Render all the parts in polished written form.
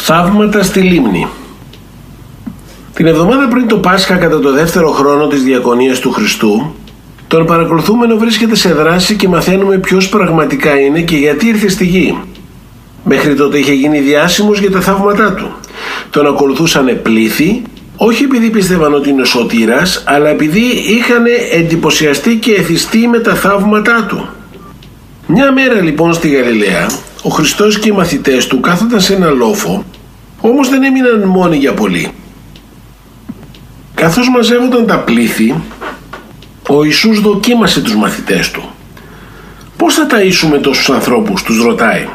Θαύματα στη Λίμνη. Την εβδομάδα πριν το Πάσχα, κατά το δεύτερο χρόνο της διακονίας του Χριστού, τον παρακολουθούμενο βρίσκεται σε δράση και μαθαίνουμε ποιος πραγματικά είναι και γιατί ήρθε στη γη. Μέχρι τότε είχε γίνει διάσημος για τα θαύματά του. Τον ακολουθούσαν πλήθη, όχι επειδή πίστευαν ότι είναι ο σωτήρας, αλλά επειδή είχαν εντυπωσιαστεί και εθιστεί με τα θαύματά του. Μια μέρα λοιπόν στη Γαλιλαία, ο Χριστός και οι μαθητές του κάθονταν σε ένα λόφο, όμως δεν έμειναν μόνοι για πολύ. Καθώς μαζεύονταν τα πλήθη, ο Ιησούς δοκίμασε τους μαθητές του. «Πώς θα ταΐσουμε τόσους ανθρώπους?» τους ρωτάει.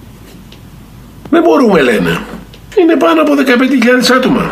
«Δεν μπορούμε», λένε. «Είναι πάνω από 15.000 άτομα».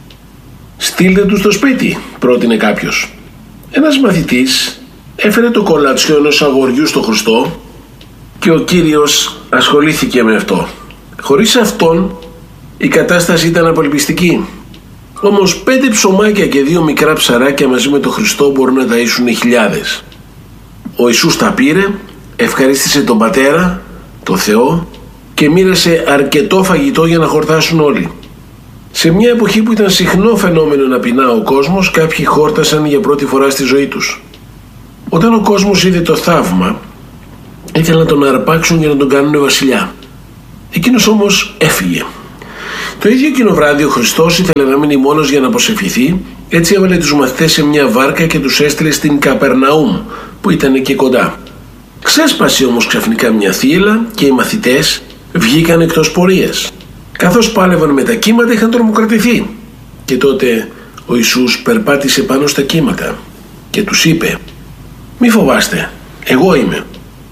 «Στείλτε τους στο σπίτι», πρότεινε κάποιος. Ένας μαθητής έφερε το κολατσιό ενός αγοριού στο Χριστό και ο Κύριος ασχολήθηκε με αυτό. Χωρίς αυτόν η κατάσταση ήταν απελπιστική. Όμως 5 ψωμάκια και 2 μικρά ψαράκια μαζί με τον Χριστό μπορούν να ταΐσουν χιλιάδες. Ο Ιησούς τα πήρε, ευχαρίστησε τον Πατέρα, τον Θεό, και μοίρασε αρκετό φαγητό για να χορτάσουν όλοι. Σε μια εποχή που ήταν συχνό φαινόμενο να πεινά ο κόσμος, κάποιοι χόρτασαν για πρώτη φορά στη ζωή τους. Όταν ο κόσμος είδε το θαύμα, ήθελαν να τον αρπάξουν για να τον κάνουν βασιλιά. Εκείνος όμως έφυγε. Το ίδιο εκείνο βράδυ ο Χριστός ήθελε να μείνει μόνος για να προσευχηθεί, έτσι έβαλε τους μαθητές σε μια βάρκα και τους έστειλε στην Καπερναούμ, που ήταν εκεί κοντά. Ξέσπασε όμως ξαφνικά μια θύελλα και οι μαθητές βγήκαν εκτός πορείας. Καθώς πάλευαν με τα κύματα, είχαν τρομοκρατηθεί. Και τότε ο Ιησούς περπάτησε πάνω στα κύματα και τους είπε: «Μη φοβάστε, εγώ είμαι».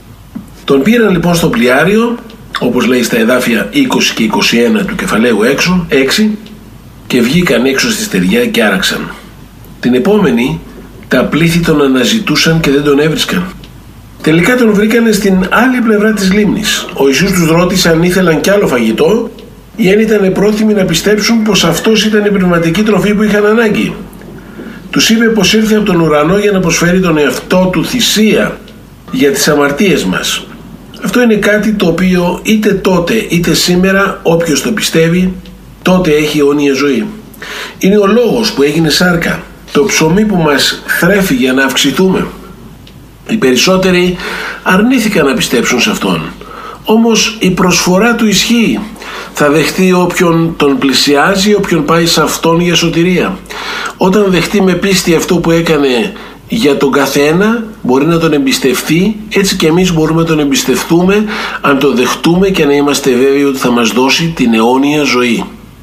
Τον πήραν λοιπόν στο πλοιάριο, όπως λέει στα εδάφια 20 και 21 του κεφαλαίου 6, και βγήκαν έξω στη στεριά και άραξαν. Την επόμενη τα πλήθη τον αναζητούσαν και δεν τον έβρισκαν. Τελικά τον βρήκανε στην άλλη πλευρά της λίμνης. Ο Ιησούς τους ρώτησε αν ήθελαν κι άλλο φαγητό ή αν ήταν πρόθυμοι να πιστέψουν πως αυτός ήταν η πνευματική τροφή που είχαν ανάγκη. Τους είπε πως ήρθε από τον ουρανό για να προσφέρει τον εαυτό του θυσία για τις αμαρτίες μας. Αυτό είναι κάτι το οποίο είτε τότε είτε σήμερα όποιος το πιστεύει τότε έχει αιώνια ζωή. Είναι ο λόγος που έγινε σάρκα, το ψωμί που μας θρέφει για να αυξηθούμε. Οι περισσότεροι αρνήθηκαν να πιστέψουν σε αυτόν. Όμως η προσφορά του ισχύει. Θα δεχτεί όποιον τον πλησιάζει, όποιον πάει σε αυτόν για σωτηρία. Όταν δεχτεί με πίστη αυτό που έκανε για τον καθένα, μπορεί να τον εμπιστευτεί, έτσι και εμείς μπορούμε να τον εμπιστευτούμε αν το δεχτούμε και να είμαστε βέβαιοι ότι θα μας δώσει την αιώνια ζωή.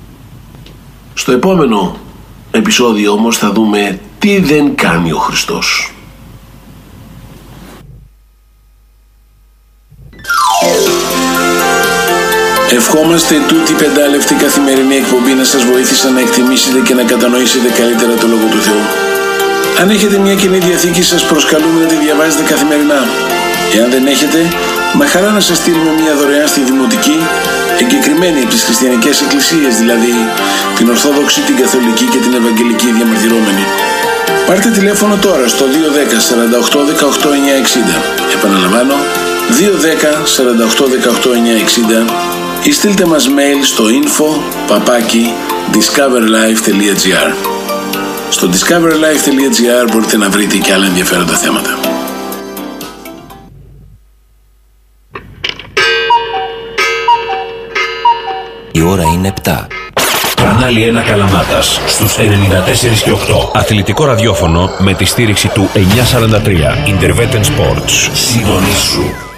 Στο επόμενο επεισόδιο όμως θα δούμε τι δεν κάνει ο Χριστός. Ευχόμαστε τούτη η πεντάλεπτη καθημερινή εκπομπή να σας βοήθησε να εκτιμήσετε και να κατανοήσετε καλύτερα το Λόγο του Θεού. Αν έχετε μια Καινή Διαθήκη, σας προσκαλούμε να τη διαβάζετε καθημερινά. Εάν δεν έχετε, με χαρά να σας στείλουμε μια δωρεάν στη Δημοτική, εγκεκριμένη από τις χριστιανικές εκκλησίες, δηλαδή την Ορθόδοξη, την Καθολική και την Ευαγγελική διαμαρτυρόμενη. Πάρτε τηλέφωνο τώρα στο 210 48 18 960. Επαναλαμβάνω, 210 48 18 960, ή στείλτε μας mail στο info@discoverlife.gr. Στο discoverlife.gr μπορείτε να βρείτε και άλλα ενδιαφέροντα θέματα. Η ώρα είναι 7. Κανάλι 1 Καλαμάτας στους 94 και 8. Αθλητικό ραδιόφωνο με τη στήριξη του 943. Intervetten Sports. Συντονίσου.